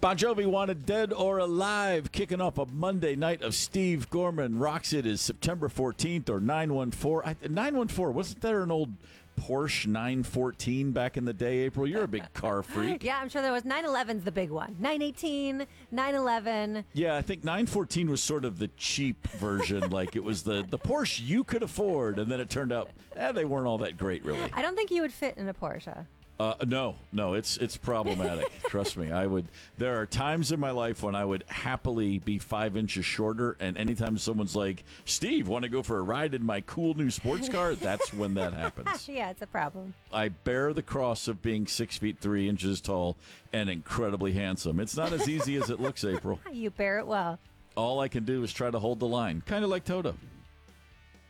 Bon Jovi wanted Dead or Alive, kicking off a Monday night of Steve Gorman. Rocks It is September 14th or 914. 914, wasn't there an old Porsche 914 back in the day, April? You're a big car freak. Yeah, I'm sure there was 911's the big one. 918, 911. Yeah, I think 914 was sort of the cheap version. Like it was the Porsche you could afford, and then it turned out they weren't all that great, really. I don't think you would fit in a Porsche. No, it's problematic. Trust me, I would. There are times in my life when I would happily be 5 inches shorter, and anytime someone's like, "Steve, want to go for a ride in my cool new sports car?" That's when that happens. Yeah, it's a problem. I bear the cross of being 6 feet 3 inches tall and incredibly handsome. It's not as easy as it looks, April. You bear it well. All I can do is try to hold the line, kind of like Toto.